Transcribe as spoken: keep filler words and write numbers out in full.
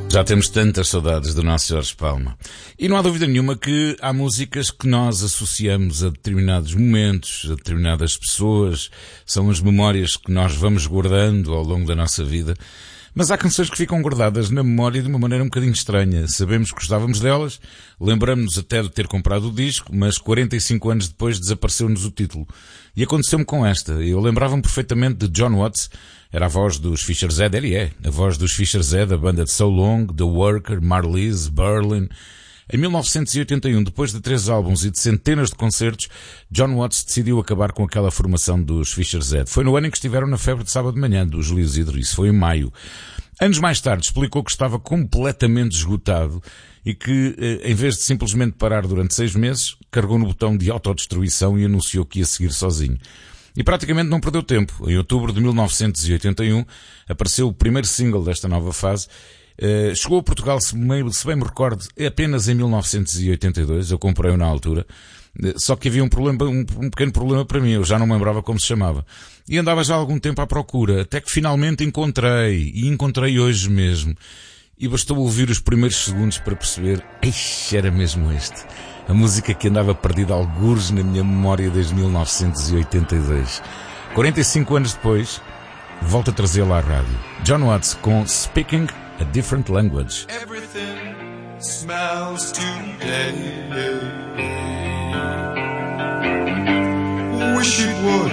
Já temos tantas saudades do nosso Jorge Palma. E não há dúvida nenhuma que há músicas que nós associamos a determinados momentos, a determinadas pessoas, são as memórias que nós vamos guardando ao longo da nossa vida. Mas há canções que ficam guardadas na memória de uma maneira um bocadinho estranha. Sabemos que gostávamos delas, lembramos-nos até de ter comprado o disco, mas quarenta e cinco anos depois desapareceu-nos o título. E aconteceu-me com esta. Eu lembrava-me perfeitamente de John Watts, era a voz dos Fischer Z, ele é, a voz dos Fischer Z, da banda de So Long, The Worker, Marlise, Berlin. Em mil novecentos e oitenta e um, depois de três álbuns e de centenas de concertos, John Watts decidiu acabar com aquela formação dos Fischer Z. Foi no ano em que estiveram na febre de sábado de manhã, do Júlio Isidro, isso foi em maio. Anos mais tarde explicou que estava completamente esgotado e que, em vez de simplesmente parar durante seis meses, carregou no botão de autodestruição e anunciou que ia seguir sozinho. E praticamente não perdeu tempo. Em outubro de mil novecentos e oitenta e um apareceu o primeiro single desta nova fase. Uh, chegou a Portugal, se bem, se bem me recordo, apenas em mil novecentos e oitenta e dois. Eu comprei-o na altura. Uh, só que havia um problema, um, um pequeno problema para mim. Eu já não me lembrava como se chamava. E andava já há algum tempo à procura. Até que finalmente encontrei. E encontrei hoje mesmo. E bastou ouvir os primeiros segundos para perceber, eixe, era mesmo este. A música que andava perdida algures na minha memória desde mil novecentos e oitenta e dois. quarenta e cinco anos depois, volto a trazê-la à rádio. John Watts com Speaking a Different Language. Everything smells today. Wish it would.